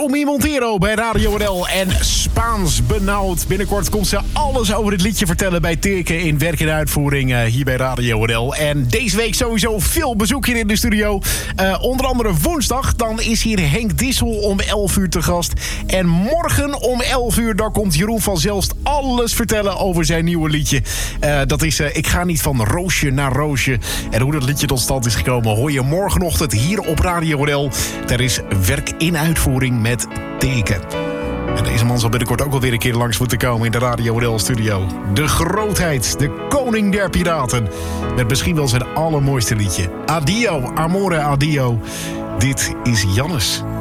Romy Montero bij Radio NL en Spaans benauwd. Binnenkort komt ze alles over dit liedje vertellen bij Teken in werk en uitvoering hier bij Radio NL. En deze week sowieso veel bezoek hier in de studio. Onder andere woensdag, dan is hier Henk Dissel om 11 uur te gast. En morgen om 11 uur, dan komt Jeroen van Zelst alles vertellen over zijn nieuwe liedje. Dat is Ik ga niet van roosje naar roosje. En hoe dat liedje tot stand is gekomen hoor je morgenochtend hier op Radio NL. Er is werk in uitvoering met Teken. En deze man zal binnenkort ook alweer een keer langs moeten komen in de Radio NL studio. De grootheid, de koning der piraten. Met misschien wel zijn allermooiste liedje. Adio, amore adio. Dit is Jannes.